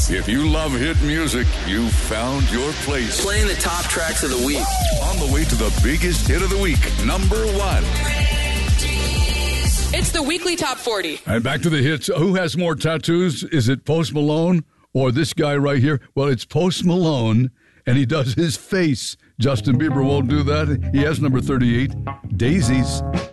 If you love hit music, you found your place. Playing the top tracks of the week. On the way to the biggest hit of the week, number 1. It's the weekly top 40. And back to the hits. Who has more tattoos? Is it Post Malone or this guy right here? Well, it's Post Malone, and he does his face. Justin Bieber won't do that. He has number 38, Daisies.